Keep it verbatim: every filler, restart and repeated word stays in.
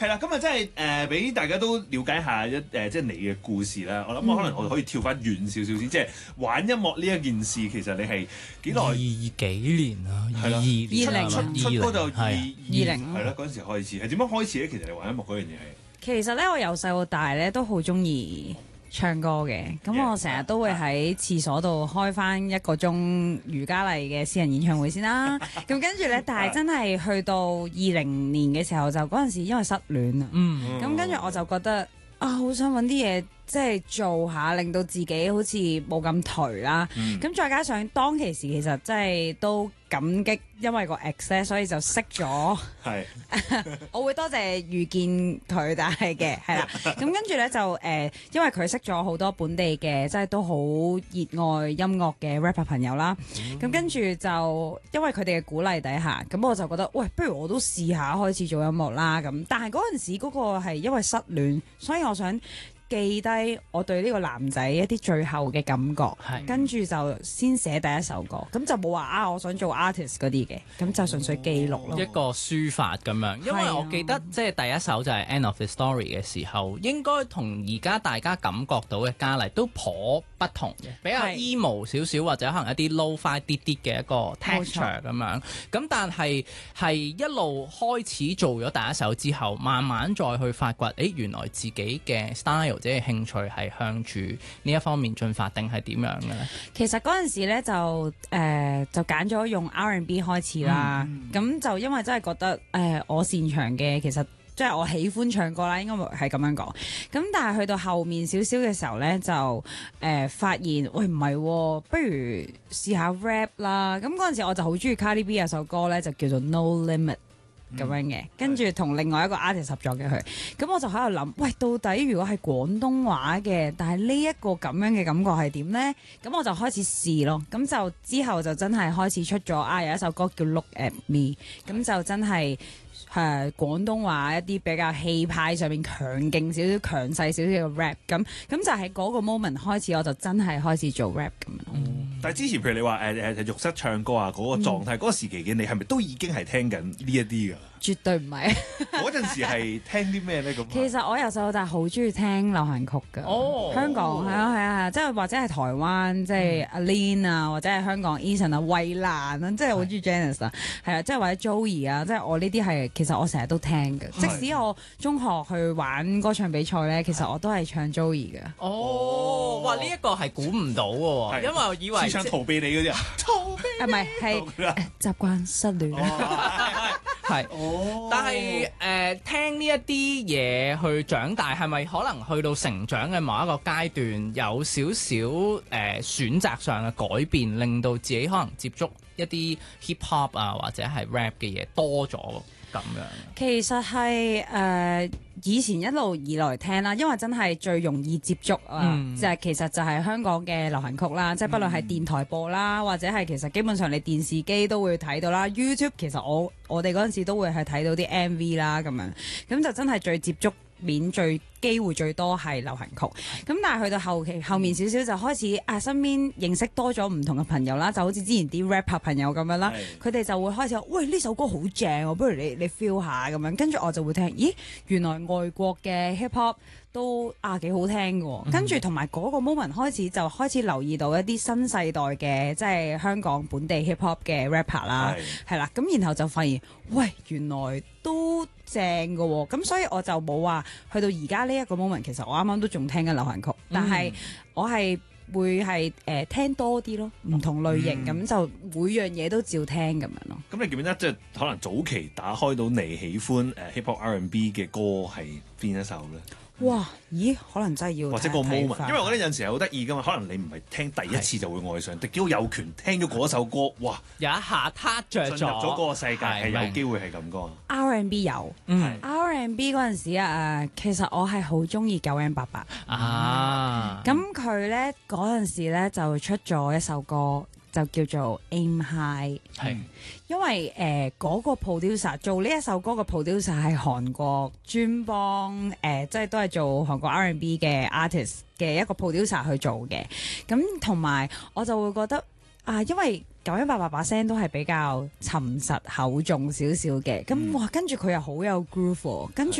係啦，咁啊，真係誒，俾大家都了解下一誒、呃，即係你嘅故事啦。我諗我可能我可以跳翻遠少少先，即係玩音樂呢一件事，其實你係幾耐？ 二幾年啊？二二年二零出出歌就二二零係咯，嗰陣時開始係點樣開始咧？其實你玩音樂嗰樣嘢係其實咧，我由細到大咧都好中意唱歌嘅，咁 Yeah. 我成日都會喺廁所度開翻一個鐘余嘉麗嘅私人演唱會先啦。咁跟住咧，但係真係去到二零年嘅時候，就嗰陣時因為失戀啊， 嗯， 咁跟住我就覺得啊，好想揾啲嘢即係做下，令到自己好似冇咁頹啦。咁、 嗯再加上當其時其實真係都感激，因為個 ex 咧，所以就識咗。 係我會多謝遇見佢，但係嘅係啦。咁跟住咧就誒、呃，因為佢識咗好多本地嘅，即係都好熱愛音樂嘅 rapper 朋友啦。咁、跟住就因為佢哋嘅鼓勵底下，咁我就覺得，喂，不如我都試下開始做音樂啦。咁但係嗰陣時嗰個係因為失戀，所以我想記低我對呢個男仔一啲最後嘅感覺， 係跟住就先寫第一首歌，咁就冇話啊，我想做 artist 嗰啲嘅，咁就純粹記錄咯。 一個書法咁樣，因為我記得即係第一首就係 End of the Story 嘅時候，應該同而家大家感覺到嘅嘉麗都頗不同嘅，比較係 emo 少少或者可能一啲 low-fi 啲啲嘅一個 texture 咁樣。咁但係係一路開始做咗第一首之後，慢慢再去發掘，誒原來自己嘅 style 或者係興趣係向住呢一方面進發，定係點樣嘅咧？ 其實嗰陣時咧就誒、呃、就揀咗用 R and B 開始啦，咁、 嗯就因為真係覺得誒、呃、我擅長嘅其實。即係我喜歡唱歌啦，應該係咁樣講。咁但係去到後面少少嘅時候咧，就誒、呃、發現，喂唔係、喎，不如試下 rap 啦。咁嗰陣時我就好中意 Cardi B 有首歌咧，就叫做 No Limit 咁樣嘅。跟住同另外一個 artist 合作嘅佢。咁我就喺度諗，喂，到底如果係廣東話嘅，但係呢一個咁樣嘅感覺係點咧？咁我就開始試咯。咁就之後就真係開始出咗啊，有一首歌叫 Look at Me，咁就真係。誒廣東話一啲比較氣派上面強勁少少、強勢少少嘅 rap，咁咁就喺嗰個 moment 開始，我就真係開始做 rap 咁樣。 嗯、但係之前譬如你話誒誒浴室唱歌啊嗰、嗰個狀態，嗰、嗯、個時期嘅你係咪都已經係聽緊呢一啲㗎？ 絕對唔係。 嗰陣時係聽啲咩咧？咁其實我由細到大好中意聽流行曲㗎。 哦， 香港係啊係啊，即係或者係台灣，即係阿 Lin 啊，或者係香港 Eason 啊、衛蘭啊，即係好中意 Janice 啊，係啊，即係或者 Joey 啊，即係我呢啲係其實我成日都聽嘅。即使我中學去玩歌唱比賽咧，其實我都係唱 Joey 嘅。 哦，哇！呢、這、一個係估唔到嘅喎，因為我以為試唱逃避你嗰啲啊，逃避啊唔係係習慣失戀。 係，但係誒、呃、聽呢一啲嘢去長大，係咪可能去到成長嘅某一個階段，有少少誒、呃、選擇上嘅改變，令到自己可能接觸一啲 hip hop 啊或者係 rap 嘅嘢多咗咁樣？ 其實係誒、呃、以前一路以來聽啦，因為真係最容易接觸啊，嗯、就係其實就係香港嘅流行曲啦，即係不論係電台播啦，或者係其實基本上你電視機都會睇到啦 ，YouTube 其實我我哋嗰陣時都會係睇到啲 M V 啦咁樣，咁就真係最接觸面最機會最多係流行曲，咁但係去到後期後面少少就開始啊，身邊認識多咗唔同嘅朋友啦，就好似之前啲 rapper 朋友咁樣啦，佢哋就會開始話喂，呢首歌好正喎，不如你你 feel 下咁樣，跟住我就會聽，咦原來外國嘅 hip hop 都啊幾好聽嘅，跟住同埋嗰個 moment 開始就開始留意到一啲新世代嘅即係香港本地 hip hop 嘅 rapper 啦，係啦，咁然後就發現喂原來都正嘅喎，咁所以我就冇話去到而家呢一個 moment，其實我啱啱都仲聽緊流行曲，但係我係會係誒、呃、聽多啲咯，唔同類型咁、嗯、就每樣嘢都照聽咁樣咯。 咁你記唔記得即係可能早期打開到你喜歡誒 hip hop R and B 嘅歌係邊一首咧？ 哇！咦？可能真係要或者個 moment， 看看因為我覺得有陣時係好得意噶嘛，可能你唔係聽第一次就會愛上，迪基有權聽咗嗰首歌，哇！ 有一下撻着咗， 進入咗嗰個世界係有機會係咁噶。 R and B 有， 嗯 ，R and B 嗰陣時啊，其實我係好中意九 N 八八啊。 咁佢咧嗰陣時咧就出咗一首歌。就叫做 Aim High， 係， 因為誒嗰、呃那個 producer 做呢一首歌嘅 producer 係韓國專幫誒、呃，即係都係做韓國 R and B 嘅 artist 嘅一個 producer 去做嘅，咁同埋我就會覺得啊，因為九一八八把聲都係比較沉實厚重少少嘅，咁哇跟住佢又好有 groove，跟住